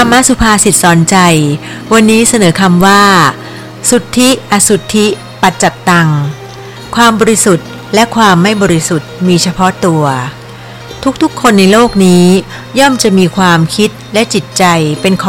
รมสุภาษิตสอนใจวันนี้เสนอคำว่าสุทธิอสุทธิปัจจัตตังความบริสุทธิ์และความไม่บริสุทธิ์มีเฉพาะตัวทุกๆคนในโลกนี้ย่อมจะมีความคิดและจิตใจเป็นของ